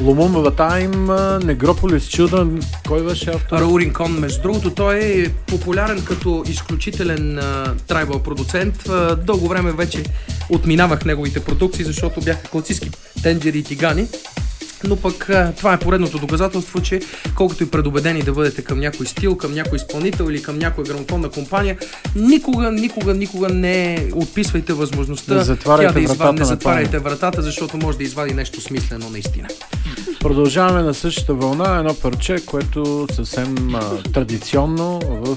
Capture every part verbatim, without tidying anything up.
Лумумбата им, Негрополис Чилдрън, кой беше автор? Раул Ринкон, между другото, той е популярен като изключителен а, трайбъл продуцент. А, дълго време вече отминавах неговите продукции, защото бяха класически тенджери и тигани. Но пък това е поредното доказателство, че колкото и предубедени да бъдете към някой стил, към някой изпълнител или към някоя грамофонна компания, никога, никога, никога не отписвайте възможността не затваряйте, тя да вратата, извад... не затваряйте вратата, защото може да извади нещо смислено наистина. Продължаваме на същата вълна, едно парче, което съвсем а, традиционно в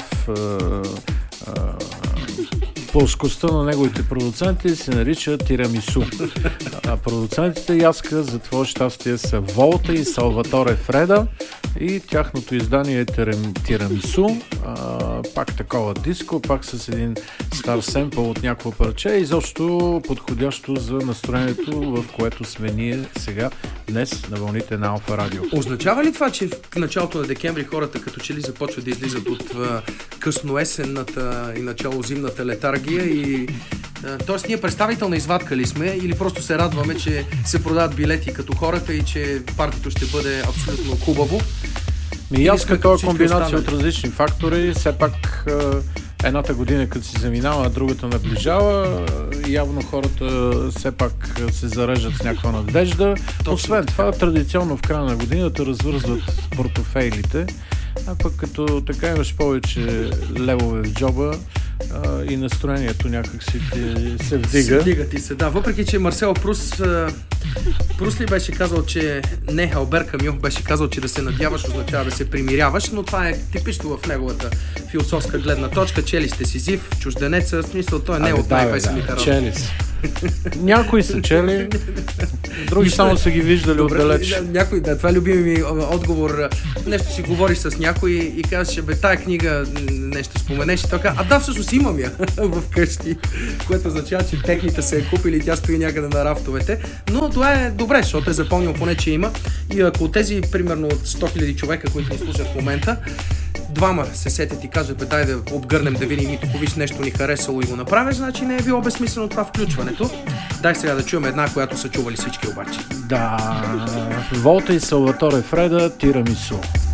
а, а, плоскостта на неговите продуценти се нарича тирамису. А продуцентите Яска за твое щастие са Волта и Салваторе Фреда и тяхното издание е тирамису. А, пак такова диско, пак с един стар семпъл от някакво парче, изобщо подходящо за настроението, в което сме ние сега, днес на вълните на Алфа Радио. Означава ли това, че в началото на декември хората като че ли започват да излизат от късноесенната и начало зимната летаргия и т.е. ние представителна извадка ли сме или просто се радваме, че се продават билети като хората и че партито ще бъде абсолютно хубаво? Ми аз като е комбинация от различни фактори, все пак едната година като си заминава, а другата наближава, явно хората все пак се зареждат с някаква надежда. Точно. Освен това, традиционно в края на годината развързват портофейлите, а пък като така имаш повече левове в джоба, а, и настроението някак си ти се вдига. Се вдига ти се, да. Въпреки, че Марсел Прус Прус ли беше казал, че не, Албер Камю беше казал, че да се надяваш означава да се примиряваш, но това е типично в неговата философска гледна точка. Чели сте Сизиф, чужденеца, в смисъл той не е от най-песните работи. Чели си. Някои са чели, други само са ги виждали отдалеч. Някой, да, това е любими ми отговор. Нещо си говориш с някой и казваш, бе, тая книга нещо споменеш и така. А да, всъщност имам я в къщи, което означава, че техните се е купили и тя стои някъде на рафтовете. Но това е добре, защото е запомнил поне, че има. И ако тези, примерно, сто хиляди човека, които ни слушат в момента, двама се сетят и кажат, бе, дай да обгърнем да видим и тук виж нещо ни харесало и го направиш, значи не е било безсмислено това включването. Дай сега да чуем една, която са чували всички обаче. Да, Волта и Салваторе Фреда, тирамису.